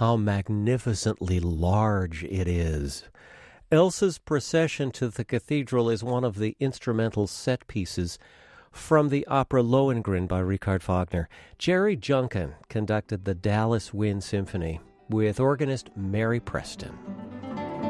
how magnificently large it is. Elsa's procession to the cathedral is one of the instrumental set pieces from the opera Lohengrin by Richard Wagner. Jerry Junkin conducted the Dallas Wind Symphony with organist Mary Preston.